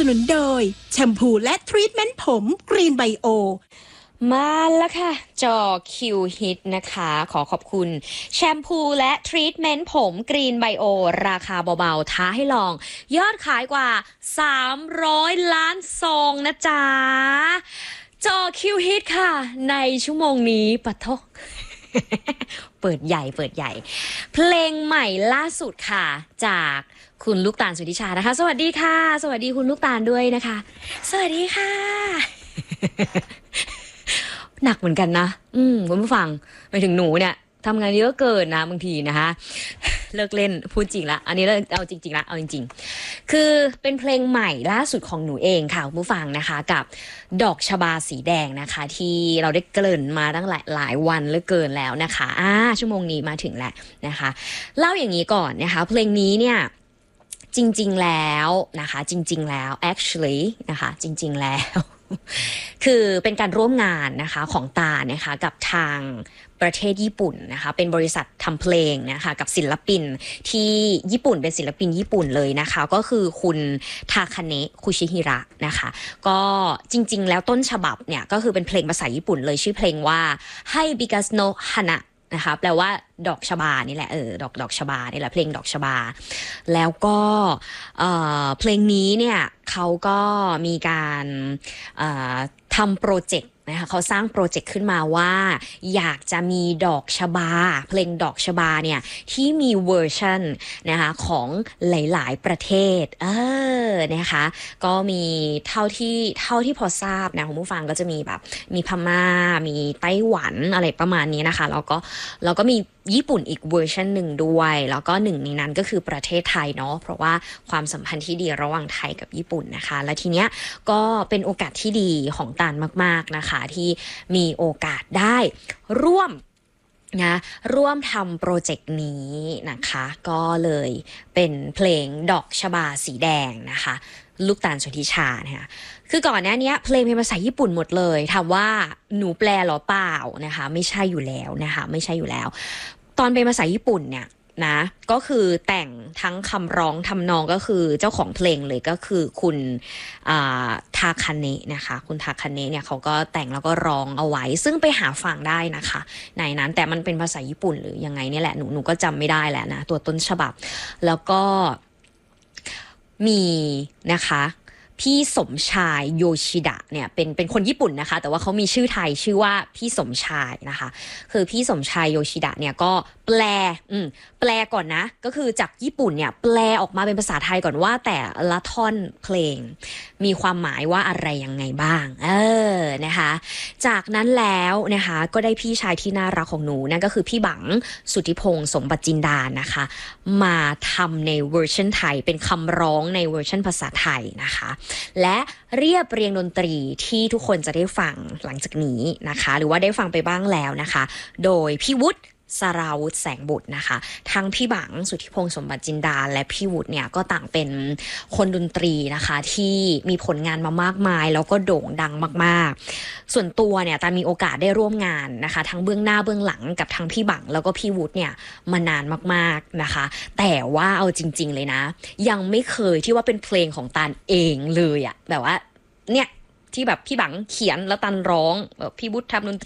นุนโดยแชมพูและทรีทเมนต์ผมกรีนไบโอมาแล้วค่ะจอคิวฮิตนะคะขอขอบคุณแชมพูและทรีทเมนต์ผมกรีนไบโอราคาเบาๆท้าให้ลองยอดขายกว่า300 ล้านซองนะจ๊ะจอคิวฮิตค่ะในชั่วโมงนี้ปะทก เปิดใหญ่เพลงใหม่ล่าสุดค่ะจากคุณลูกตาลสุทธิชานะคะสวัสดีค่ะสวัสดีคุณลูกตาลด้วยนะคะสวัสดีค่ะ หนักเหมือนกันนะคุณผู้ฟังไปถึงหนูเนี่ยทำงานเยอะเกินนะบางทีนะคะ เลิกเล่นพูดจริงละอันนี้เอาจริงๆละเอาจริงๆคือเป็นเพลงใหม่ล่าสุดของหนูเองค่ะคุณผู้ฟังนะคะกับดอกชบาสีแดงนะคะที่เราได้เกริ่นมาตั้งหลายวันเหลือเกินแล้วนะคะชั่วโมงนี้มาถึงแล้วนะคะเล่าอย่างนี้ก่อนนะคะเพลงนี้เนี่ยจริงๆแล้วนะคะจริงๆแล้ว actually นะคะจริงๆแล้วคือเป็นการร่วมงานนะคะของตานะคะกับทางประเทศญี่ปุ่นนะคะเป็นบริษัททำเพลงนะคะกับศิลปินที่ญี่ปุ่นเป็นศิลปินญี่ปุ่นเลยนะคะก็คือคุณทาคาเนะคุชิฮิระนะคะก็จริงๆแล้วต้นฉบับเนี่ยก็คือเป็นเพลงภาษาญี่ปุ่นเลยชื่อเพลงว่าให้บิกัสโนฮานะนะคะแปลว่าดอกชบานี่แหละดอกชบานี่แหละเพลงดอกชบาแล้วก็เพลงนี้เนี่ยเขาก็มีการทำโปรเจกต์นะคะเขาสร้างโปรเจกต์ขึ้นมาว่าอยากจะมีดอกชบาเพลงดอกชบาเนี่ยที่มีเวอร์ชันนะคะของหลายๆประเทศนะคะก็มีเท่าที่พอทราบนะคุณผู้ฟังก็จะมีแบบมีพม่ามีไต้หวันอะไรประมาณนี้นะคะแล้วก็มีญี่ปุ่นอีกเวอร์ชันหนึ่งด้วยแล้วก็หนึ่งในนั้นก็คือประเทศไทยเนาะเพราะว่าความสัมพันธ์ที่ดีระหว่างไทยกับญี่ปุ่นนะคะและทีเนี้ยก็เป็นโอกาสที่ดีของตาลมากๆนะคะที่มีโอกาสได้ร่วมทำโปรเจกต์นี้นะคะก็เลยเป็นเพลงดอกชบาสีแดงนะคะลูกตาลสุทธิชานะคะคือก่อนหน้านี้เพลงเป็นภาษาญี่ปุ่นหมดเลยถามว่าหนูแปลหรอเปล่านะคะไม่ใช่อยู่แล้วนะคะไม่ใช่อยู่แล้วตอนเป็นภาษาญี่ปุ่นเนี่ยนะก็คือแต่งทั้งคำร้องทำนองก็คือเจ้าของเพลงเลยก็คือคุณทาคาเนะนะคะคุณทาคาเนะเนี่ยเขาก็แต่งแล้วก็ร้องเอาไว้ซึ่งไปหาฟังได้นะคะในนั้นแต่มันเป็นภาษาญี่ปุ่นหรือยังไงนี่แหละหนูก็จำไม่ได้แหละนะตัวต้นฉบับแล้วก็มีนะคะพี่สมชายโยชิดะเนี่ยเป็นคนญี่ปุ่นนะคะแต่ว่าเขามีชื่อไทยชื่อว่าพี่สมชายนะคะคือพี่สมชายโยชิดะเนี่ยก็แปลก่อนนะก็คือจากญี่ปุ่นเนี่ยแปลออกมาเป็นภาษาไทยก่อนว่าแต่ละท่อนเพลงมีความหมายว่าอะไรยังไงบ้างนะคะจากนั้นแล้วนะคะก็ได้พี่ชายที่น่ารักของหนูนั่นก็คือพี่บังสุทธิพงษ์สมบัติจินดานะคะมาทำในเวอร์ชันไทยเป็นคำร้องในเวอร์ชันภาษาไทยนะคะและเรียบเรียงดนตรีที่ทุกคนจะได้ฟังหลังจากนี้นะคะหรือว่าได้ฟังไปบ้างแล้วนะคะโดยพี่วุฒิสราวุธแสงบุตรนะคะทั้งพี่บังสุทธิพงษ์สมบัติจินดาและพี่วุฒิเนี่ยก็ต่างเป็นคนดนตรีนะคะที่มีผลงานมามากมายแล้วก็โด่งดังมากๆส่วนตัวเนี่ยตามีโอกาสได้ร่วมงานนะคะทั้งเบื้องหน้าเบื้องหลังกับทั้งพี่บังแล้วก็พี่วุฒิเนี่ยมานานมากๆนะคะแต่ว่าเอาจริงๆเลยนะยังไม่เคยที่ว่าเป็นเพลงของตาลเองเลยอะแบบว่าเนี่ยที่แบบพี่บังเขียนแล้วตันร้องแบบพี่วุฒิทำดนตรี